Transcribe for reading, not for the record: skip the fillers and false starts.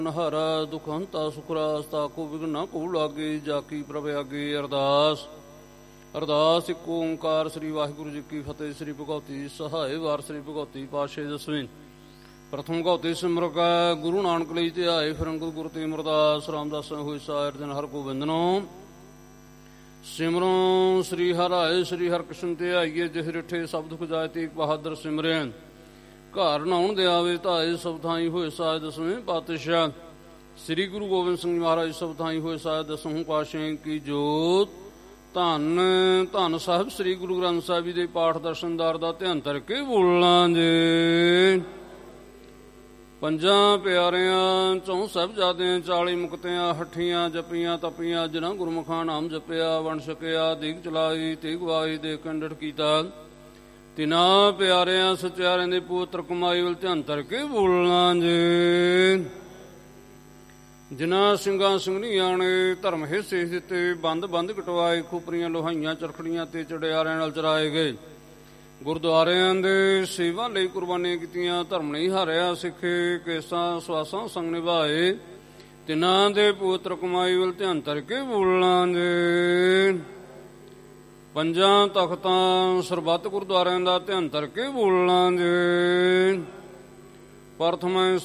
ਹਰਾ ਦੁਖ ਹੰਤਾ ਸੁਖ ਰਾਸ ਤਾਕੋ ਵਿਘਨ ਕੋ ਲਾਗੇ ਜਾ ਕੀ ਪ੍ਰਭ ਆਗੇ। ਅਰਦਾਸ ਅਰਦਾਸ ਇੱਕ ਓਂਕਾਰ ਸ੍ਰੀ ਵਾਹਿਗੁਰੂ ਜੀ ਕੀ ਫਤਿਹ। ਸ੍ਰੀ ਭਗਉਤੀ ਸਹਾਏ ਵਾਰ ਸ੍ਰੀ ਭਗਉਤੀ ਪਾਤਸ਼ਾਹੀ ਦਸਵੇਂ। ਪ੍ਰਥਮ ਭਗਉਤੀ ਸਿਮਰ ਕੈ ਗੁਰੂ ਨਾਨਕ ਲਈ ਧਿਆਏ। ਫਿਰ ਅੰਗਦ ਗੁਰੂ ਤੇ ਅਮਰਦਾਸ ਰਾਮਦਾਸ ਹੋਏ ਸਾਇਰ ਦਿਨ ਹਰ ਗੋਬਿੰਦਨੋ। ਸਿਮਰੋ ਸ੍ਰੀ ਹਰਿ ਸ੍ਰੀ ਹਰਿਕ੍ਰਿਸ਼ਨ ਧਿਆਈਏ। ਜਿਸ ਰਿਠੇ ਸਭ ਦੁਖ ਜਾਏ ਤੇਗ ਬਹਾਦਰ ਸਿਮਰਿਆ। ਘਰ ਨਹਾਉਣ ਦੇ ਆਵੇ ਧਾਏ ਸਭ ਥਾਈ ਹੋਏ ਸਾਇ ਦਸਵੇਂ ਪਾਤਸ਼ਾਹ। ਸ੍ਰੀ ਗੁਰੂ ਗੋਬਿੰਦ ਸਿੰਘ ਮਹਾਰਾਜ ਸਭ ਥਾਈ ਹੋਏ ਸਾਇ ਦਸਵੇਂ ਪਾਤਸ਼ਾਹ ਕੀ ਜੋਤ। ਧੰਨ ਧੰਨ ਸਾਹਿਬ ਸ੍ਰੀ ਗੁਰੂ ਗ੍ਰੰਥ ਸਾਹਿਬ ਜੀ ਦੇ ਪਾਠ ਦਰਸ਼ਨਦਾਰ ਦਾ ਧਿਆਨ ਧਰ ਕੇ ਬੋਲਣਾ ਜੇ। ਪੰਜਾਂ ਪਿਆਰਿਆਂ ਚੌਂ ਸਾਹਿਬਜ਼ਾਦਿਆਂ 40 ਮੁਕਤਿਆਂ ਹੱਠੀਆਂ ਜਪੀਆਂ ਤਪੀਆਂ। ਜਿਨ੍ਹਾਂ ਗੁਰਮੁਖਾਂ ਨਾਮ ਜਪਿਆ ਵੰਡ ਛਕਿਆ ਦੀਗ ਚਲਾਈ ਤੇ ਗਵਾਈ ਦੇ ਕੰਡਟ ਕੀਤਾ। ਤਿਨਾਂ ਪਿਆਰਿਆਂ ਸਚਿਆਰਿਆਂ ਦੇ ਪੁੱਤਰ ਕਮਾਈ ਵੱਲ ਧਿਆਨ ਧਰ ਕੇ ਬੋਲਣਾ ਜੇ। ਜਿਨ੍ਹਾਂ ਸਿੰਘਾਂ ਸਿੰਘਣੀਆਂ ਨੇ ਧਰਮ ਹਿੱਸੇ ਦਿੱਤੇ ਬੰਦ ਬੰਦ ਕਟਵਾਏ। ਖੋਪਰੀਆਂ ਲੋਹਾਈਆਂ ਚਰਖੜੀਆਂ ਤੇ ਚੜਿਆਰਿਆਂ ਨਾਲ ਚਰਾਏ ਗਏ। ਗੁਰਦੁਆਰਿਆਂ ਦੇ ਸੇਵਾ ਲਈ ਕੁਰਬਾਨੀਆਂ ਕੀਤੀਆਂ। ਧਰਮ ਨਹੀਂ ਹਾਰਿਆ ਸਿੱਖੇ ਕੇਸਾਂ ਸਵਾਸਾਂ ਸੰਗ ਨਿਭਾਏ। ਤਿਨਾਂ ਦੇ ਪੁੱਤਰ ਕਮਾਈ ਵੱਲ ਧਿਆਨ ਧਰ ਕੇ ਬੋਲਣਾ ਜੇ। ਪੰਜਾਂ ਤਖਤਾਂ ਸਰਬੱਤ ਗੁਰਦੁਆਰਿਆਂ ਦਾ ਧਿਆਨ ਧਰ ਕੇ ਬੋਲਣਾ ਜੇ। ਪ੍ਰਥਮ